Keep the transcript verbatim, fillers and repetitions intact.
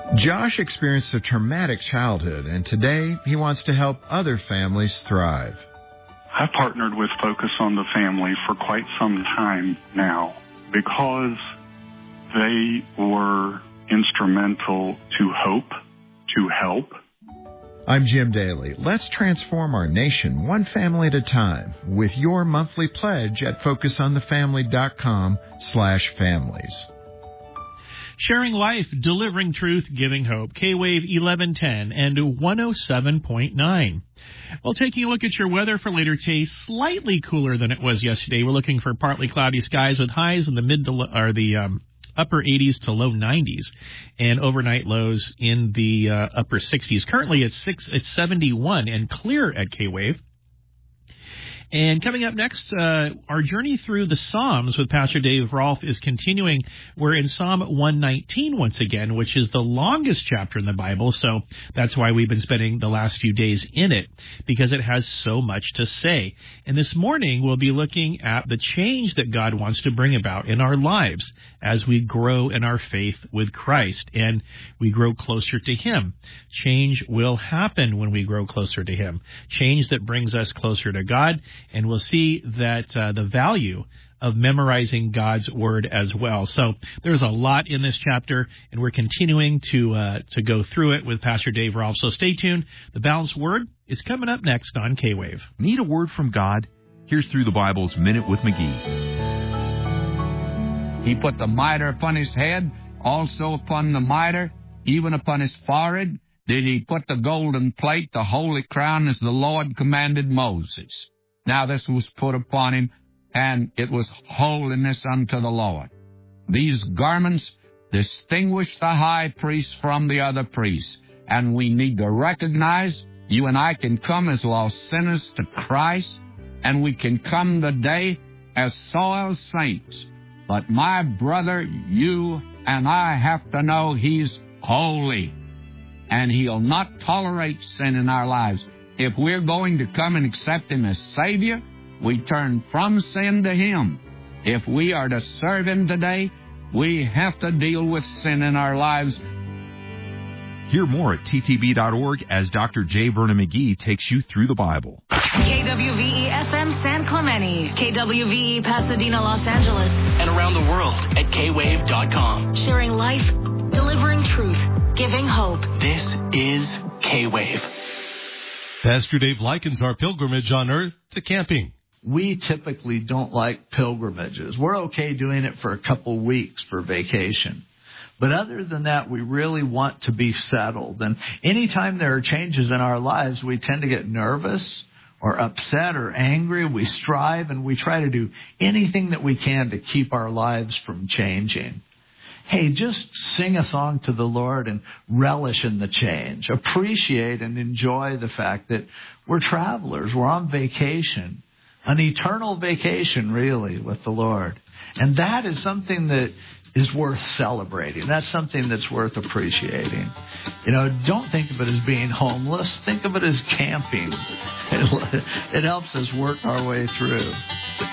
Josh experienced a traumatic childhood, and today he wants to help other families thrive. I've partnered with Focus on the Family for quite some time now because they were instrumental to hope, to help. I'm Jim Daly. Let's transform our nation one family at a time with your monthly pledge at focusonthefamily.com slash families. Sharing life, delivering truth, giving hope. K-Wave eleven ten and one oh seven point nine. Well, taking a look at your weather for later today, slightly cooler than it was yesterday. We're looking for partly cloudy skies with highs in the mid to or the um, upper eighties to low nineties, and overnight lows in the uh, upper sixties. Currently, it's six, it's seventy-one and clear at K-Wave. And coming up next, uh, our journey through the Psalms with Pastor Dave Rolfe is continuing. We're in Psalm one nineteen once again, which is the longest chapter in the Bible. So that's why we've been spending the last few days in it, because it has so much to say. And this morning, we'll be looking at the change that God wants to bring about in our lives as we grow in our faith with Christ and we grow closer to Him. Change will happen when we grow closer to Him. Change that brings us closer to God. And we'll see that uh, the value of memorizing God's Word as well. So there's a lot in this chapter, and we're continuing to uh, to go through it with Pastor Dave Rolfe. So stay tuned. The Balanced Word is coming up next on K-Wave. Need a word from God? Here's Through the Bible's Minute with McGee. He put the mitre upon his head, also upon the mitre, even upon his forehead, did he put the golden plate, the holy crown, as the Lord commanded Moses. Now this was put upon him, and it was holiness unto the Lord. These garments distinguish the high priest from the other priests, and we need to recognize you and I can come as lost sinners to Christ, and we can come today as soiled saints. But my brother, you and I have to know He's holy, and He'll not tolerate sin in our lives. If we're going to come and accept Him as Savior, we turn from sin to Him. If we are to serve Him today, we have to deal with sin in our lives. Hear more at T T B dot org as Doctor J. Vernon McGee takes you through the Bible. K W V E F M San Clemente, K W V E Pasadena, Los Angeles, and around the world at K wave dot com. Sharing life, delivering truth, giving hope. This is K-Wave. Pastor Dave likens our pilgrimage on earth to camping. We typically don't like pilgrimages. We're okay doing it for a couple weeks for vacation. But other than that, we really want to be settled. And anytime there are changes in our lives, we tend to get nervous or upset or angry. We strive and we try to do anything that we can to keep our lives from changing. Hey, just sing a song to the Lord and relish in the change. Appreciate and enjoy the fact that we're travelers. We're on vacation, an eternal vacation, really, with the Lord. And that is something that is worth celebrating. That's something that's worth appreciating. You know, don't think of it as being homeless. Think of it as camping. It, it helps us work our way through.